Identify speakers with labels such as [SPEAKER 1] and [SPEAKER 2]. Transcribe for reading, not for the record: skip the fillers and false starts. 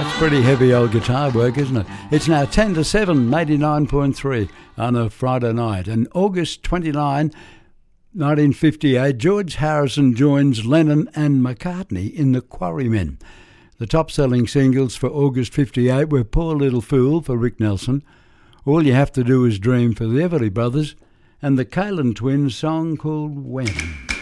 [SPEAKER 1] Pretty heavy old guitar work, isn't it? It's now 10 to 7, 89.3 on a Friday night. And August 29, 1958, George Harrison joins Lennon and McCartney in the Quarrymen. The top-selling singles for August 58 were Poor Little Fool for Rick Nelson, All You Have to Do Is Dream for the Everly Brothers, and the Kalin Twins song called When.